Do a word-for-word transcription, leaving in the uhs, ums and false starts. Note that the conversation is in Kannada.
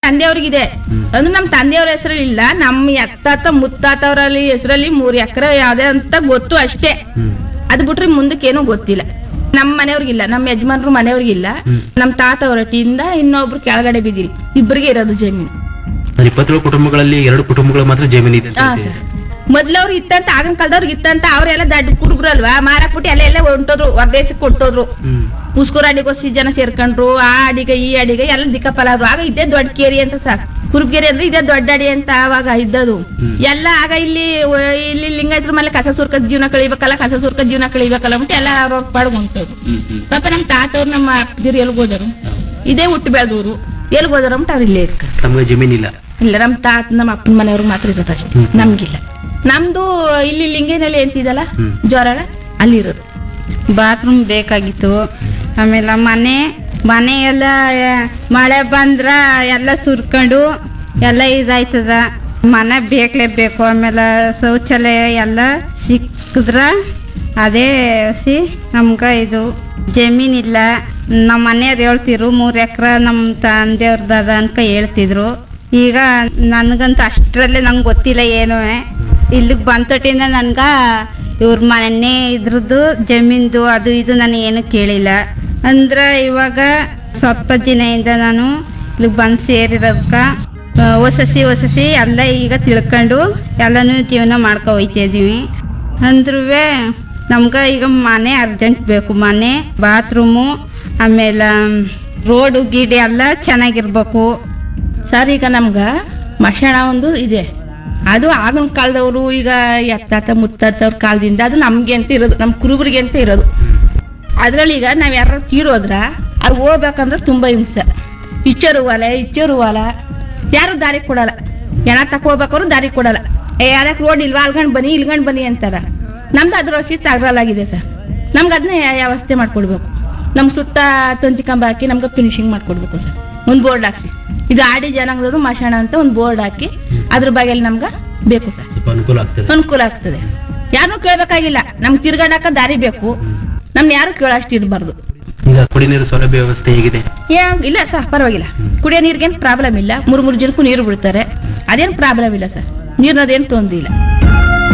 ತಂದೆಯವ್ರಿಗಿದೆ ಅಂದ್ರೆ ನಮ್ಮ ತಂದೆಯವ್ರ ಹೆಸರಲ್ಲಿ ಇಲ್ಲ, ನಮ್ಮ ಎತ್ತಾತ ಮುತ್ತಾತವ್ರಲ್ಲಿ ಹೆಸರಲ್ಲಿ ಮೂರ್ ಎಕರೆ ಯಾವ್ದೇ ಅಂತ ಗೊತ್ತು ಅಷ್ಟೇ. ಅದ್ ಬಿಟ್ರೆ ಮುಂದಕ್ಕೆ ಏನೂ ಗೊತ್ತಿಲ್ಲ. ನಮ್ಮ ಮನೆಯವ್ರಿಗಿಲ್ಲ, ನಮ್ಮ ಯಜಮಾನ್ರು ಮನೆಯವ್ರಿಗಿಲ್ಲ. ನಮ್ಮ ತಾತ ಹೊರಟಿಯಿಂದ ಇನ್ನೊಬ್ರು ಕೆಳಗಡೆ ಬಿದ್ದಿರಿ, ಇಬ್ಬರಿಗೆ ಇರೋದು ಜಮೀನು. ಇಪ್ಪತ್ತೇಳು ಕುಟುಂಬಗಳಲ್ಲಿ ಎರಡು ಕುಟುಂಬಗಳು ಮಾತ್ರ ಜಮೀನು ಇದೆ. ಹಾ ಸರ್, ಮೊದ್ಲವ್ರು ಇತ್ತಂತ, ಆಗಿನ ಕಾಲದವ್ರಿಗೆ ಇತ್ತಂತ, ಅವ್ರೆಲ್ಲ ದಡ್ಡ ಕುರುಬ್ರು ಅಲ್ವಾ, ಮಾರಾಕ್ಬಿಟ್ಟು ಎಲ್ಲ ಎಲ್ಲ ಹೊಂಟೋದ್ರು, ಹೊರದೇಶಕ್ಕೆ ಕೊಟ್ಟೋದ್ರು. ಉಸ್ಕೂರ್ ಅಡಿಗೆ ಒಸಿ ಜನ ಸೇರ್ಕೊಂಡ್ರು, ಆ ಅಡಿಗೆ ಈ ಅಡಿಗೆ ಎಲ್ಲ ದಿಕ್ಕಪಲಾದ್ರು. ಆಗ ಇದ್ದೇ ದೊಡ್ಡ ಕೇರಿ ಅಂತ ಸಾಕು, ಕುರುಬ್ಗೇರಿ ಅಂದ್ರೆ ಇದೇ ದೊಡ್ಡ ಅಡಿ ಅಂತ ಅವಾಗ ಇದ್ದದು ಎಲ್ಲ. ಆಗ ಇಲ್ಲಿ ಇಲ್ಲಿ ಲಿಂಗಾಯತ್ರ ಮೇಲೆ ಕಸ ಸುರ್ಕದ್ ಜೀವನ ಕಳಿಬೇಕಲ್ಲ, ಕಸ ಸುರ್ಕದ್ ಜೀವನ ಕಳಿಬೇಕಲ್ಲ ಅಂತ ಎಲ್ಲ ಅವ್ರ ಪಾಡ್ಗ ಹೊಂಟೋದು. ಪಾಪ ನಮ್ ತಾತವ್ರು ನಮ್ಮ ಅಪ್ಪದಿರು ಎಲ್ಗೋದರು, ಇದೇ ಹುಟ್ಟು ಬೆಳೆದವ್ರು, ಎಲ್ಗೋದರು ಅಂತ ಅವ್ರು ಇಲ್ಲೇ ಇರ್ತಾರೆ. ನಮ್ಗೆ ಜಮೀನಿಲ್ಲ. ಇಲ್ಲ, ನಮ್ ತಾತ ನಮ್ಮ ಅಪ್ಪನ ಮನೆಯವ್ರಿಗೆ ಮಾತ್ರ ಇರೋದು ಅಷ್ಟೇ, ನಮ್ಗಿಲ್ಲ. ನಮ್ದು ಇಲ್ಲಿ ಲಿಂಗೇನಹಳ್ಳಿ ಅಂತಿದಲ್ಲ ಜೋರಾಳ, ಅಲ್ಲಿರೋದು. ಬಾತ್ರೂಮ್ ಬೇಕಾಗಿತ್ತು. ಆಮೇಲೆ ಮನೆ ಮನೆ ಎಲ್ಲ ಮಳೆ ಬಂದ್ರ ಎಲ್ಲ ಸುರ್ಕೊಂಡು ಎಲ್ಲ ಇದಾಯ್ತದ. ಮನೆ ಬೇಕಲೇಬೇಕು. ಆಮೇಲೆ ಶೌಚಾಲಯ ಎಲ್ಲ ಸಿಕ್ಕಿದ್ರ ಅದೇ ಸಿ ನಮ್ಗೆ ಇದು ಜಮೀನಿಲ್ಲ. ನಮ್ಮ ಮನೆಯವ್ರು ಹೇಳ್ತಿರು ಮೂರು ಎಕರೆ ನಮ್ಮ ತಂದೆಯವ್ರದ್ದು ಅನ್ಕ ಹೇಳ್ತಿದ್ರು. ಈಗ ನನಗಂತೂ ಅಷ್ಟರಲ್ಲೇ ನಂಗೆ ಗೊತ್ತಿಲ್ಲ ಏನೂ. ಇಲ್ಲಿಗೆ ಬಂತೊಟ್ಟಿಂದ ನನ್ಗೆ ಇವ್ರ ಮನೆ ಇದ್ರದ್ದು ಜಮೀನ್ದು ಅದು ಇದು ನಾನು ಏನು ಕೇಳಿಲ್ಲ. ಅಂದ್ರೆ ಇವಾಗ ಸ್ವಲ್ಪ ದಿನದಿಂದ ನಾನು ಇಲ್ಲಿಗೆ ಬಂದು ಸೇರಿರೋದಕ್ಕೆ ಹೊಸಸಿ ಹೊಸಸಿ ಎಲ್ಲ ಈಗ ತಿಳ್ಕೊಂಡು ಎಲ್ಲನೂ ಜೀವನ ಮಾಡ್ಕೊ ಹೋಯ್ತಿದ್ದೀವಿ. ಅಂದ್ರೂ ನಮ್ಗೆ ಈಗ ಮನೆ ಅರ್ಜೆಂಟ್ ಬೇಕು. ಮನೆ, ಬಾತ್ರೂಮು, ಆಮೇಲೆ ರೋಡು ಗೀಡೆ ಎಲ್ಲ ಚೆನ್ನಾಗಿರ್ಬೇಕು ಸರ್. ಈಗ ನಮ್ಗೆ ಮಶಾಣ ಒಂದು ಇದೆ, ಅದು ಆಗಿನ ಕಾಲದವರು ಈಗ ಎತ್ತಾತ ಮುತ್ತಾತವ್ರ ಕಾಲದಿಂದ ಅದು ನಮ್ಗೆ ಅಂತ ಇರೋದು, ನಮ್ಮ ಕುರುಬರಿಗೆ ಅಂತ ಇರೋದು. ಅದ್ರಲ್ಲಿ ಈಗ ನಾವ್ ಯಾರು ತೀರೋದ್ರ ಅವ್ರು ಹೋಗ್ಬೇಕಂದ್ರೆ ತುಂಬಾ ಹಿಂಸೆ. ಇಚ್ಚರು ಹೊಲ ಇಚ್ಚರು ಹೊಲ ಯಾರು ದಾರಿ ಕೊಡಲ್ಲ. ಎಣ ತಕೋಬೇಕಾದ್ರು ದಾರಿ ಕೊಡಲ್ಲ. ಏ ಅದಕ್ಕೆ ರೋಡ್ ಇಲ್ವಾ, ಅಲ್ಗಂಡ್ ಬನ್ನಿ ಇಲ್ಗಂಡ್ ಬನ್ನಿ ಅಂತಾರ. ನಮ್ದು ಅದ್ರ ವರ್ಷ ತಗರಲಾಗಿದೆ ಸರ್. ನಮ್ಗೆ ಅದನ್ನ ವ್ಯವಸ್ಥೆ ಮಾಡ್ಕೊಡ್ಬೇಕು. ನಮ್ ಸುತ್ತ ತಂತಿ ಕಂಬ ಹಾಕಿ ನಮ್ಗೆ ಫಿನಿಶಿಂಗ್ ಮಾಡ್ಕೊಡ್ಬೇಕು ಸರ್. ಒಂದು ಬೋರ್ಡ್ ಹಾಕ್ಸಿ, ಇದು ಆಡಿ ಜನಾಂಗದದು ಮಶಾಣ ಅಂತ ಒಂದು ಬೋರ್ಡ್ ಹಾಕಿ ಅದ್ರ ಬಗ್ಗೆ ನಮ್ಗೆ ಬೇಕು ಸರ್. ಅನುಕೂಲ ಆಗ್ತದೆ. ಅನುಕೂಲ ಆಗ್ತದೆ. ಯಾರನ್ನೂ ಕೇಳ್ಬೇಕಾಗಿಲ್ಲ, ನಮ್ಗೆ ತಿರ್ಗಾಡಕ ದಾರಿ ಬೇಕು. ನಮ್ನ ಯಾರು ಕೇಳೋಷ್ಟು ಇರಬಾರ್ದು. ಈಗ ಕುಡಿ ನೀರು ಸೌಲಭ್ಯ ವ್ಯವಸ್ಥೆ ಹೇಗಿದೆ? ಇಲ್ಲ ಸರ್, ಪರವಾಗಿಲ್ಲ. ಕುಡಿಯೋ ನೀರಿಗೇನು ಪ್ರಾಬ್ಲಮ್ ಇಲ್ಲ. ಮೂರು ಮೂರು ಜನಕ್ಕೂ ನೀರು ಬಿಡ್ತಾರೆ, ಅದೇನು ಪ್ರಾಬ್ಲಮ್ ಇಲ್ಲ ಸರ್. ನೀರಿನದೇನು ತೊಂದರೆ ಇಲ್ಲ.